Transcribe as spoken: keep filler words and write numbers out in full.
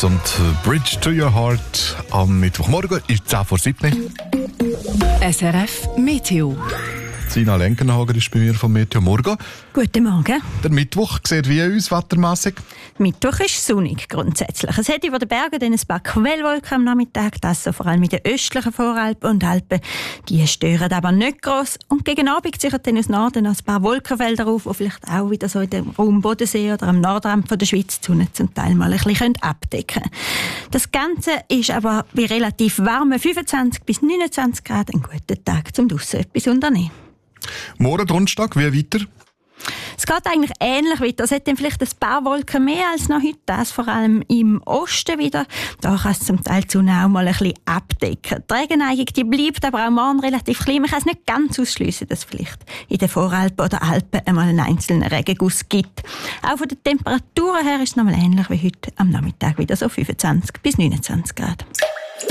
Dogs und Bridge to Your Heart am Mittwochmorgen ist zehn vor sieben. S R F Meteo. Sina Lenkenhager ist bei mir vom Meteo Morgen. Guten Morgen. Der Mittwoch sieht wie aus, wettermässig? Mittwoch ist sonnig grundsätzlich. Es hat über den Bergen dann ein paar Quellwolken am Nachmittag, das so vor allem in den östlichen Voralpen und Alpen. Die stören aber nicht gross. Und gegen Abend ziehen dann aus Norden noch ein paar Wolkenfelder auf, die vielleicht auch wieder so in dem Raum Bodensee oder am Nordrand von der Schweiz die Sonne zum Teil mal ein bisschen abdecken können. Das Ganze ist aber bei relativ warmen fünfundzwanzig bis neunundzwanzig Grad ein guter Tag, um draussen etwas zu unternehmen. Morgen Donnerstag, wie weiter? Es geht eigentlich ähnlich weiter. Es hat dann vielleicht ein paar Wolken mehr als noch heute. Das vor allem im Osten wieder. Da kann es zum Teil die Sonne auch mal ein bisschen abdecken. Die Regenneigung die bleibt aber auch morgen relativ klein. Man kann es nicht ganz ausschliessen, dass es vielleicht in den Voralpen oder Alpen einmal einen einzelnen Regenguss gibt. Auch von den Temperaturen her ist es nochmal ähnlich wie heute am Nachmittag wieder so fünfundzwanzig bis neunundzwanzig Grad.